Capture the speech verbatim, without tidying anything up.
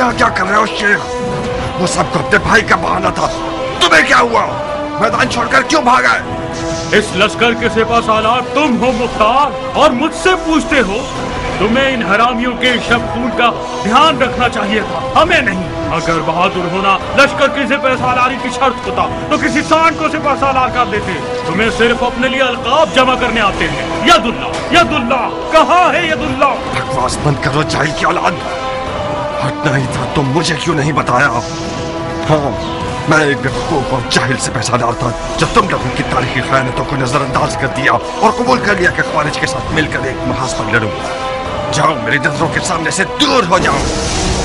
यहाँ क्या कर रहे हो शेख? वो सबको अपने भाई का बहाना था। तुम्हें क्या हुआ? मैदान छोड़कर क्यों भागा? इस लश्कर के सिपाहसालार तुम हो मुख्तार, और मुझसे पूछते हो? तुम्हें इन हरामियों के शब खून का ध्यान रखना चाहिए था, हमें नहीं। अगर बहादुर होना लश्कर की सिपाहसालारी की शर्त होता तो किसी सांड को सिपाहसालार कर देते। तुम्हें सिर्फ अपने लिए अलकाब जमा करने आते हैं। यदुल्ला, यदुल्ला, कहाँ है यदुल्ला? बकवास बंद करो जाहिल की औलाद। हटना ही था तो मुझे क्यों नहीं बताया? हाँ, मैं एक बेवकूफ और जाहिल सिपाहसालार था जो तुम लोगों की तारीखी खयानतों को नजरअंदाज कर दिया और कबूल कर लिया कि ख्वारिज के साथ मिलकर एक महाज पर लड़ूं। जाओ, मेरी नजरों के सामने से दूर हो जाओ।